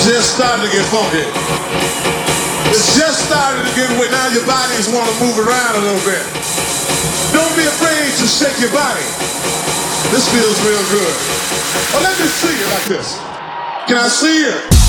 just starting to get funky. It's just starting to get wet. Now your bodies want to move around a little bit. Don't be afraid to shake your body. This feels real good. Well, let me see you like this. Can I see you?